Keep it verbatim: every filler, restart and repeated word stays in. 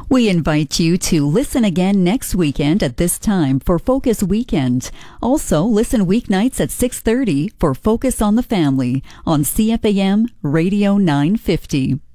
We invite you to listen again next weekend at this time for Focus Weekend. Also, listen weeknights at six thirty for Focus on the Family on C F A M Radio nine fifty.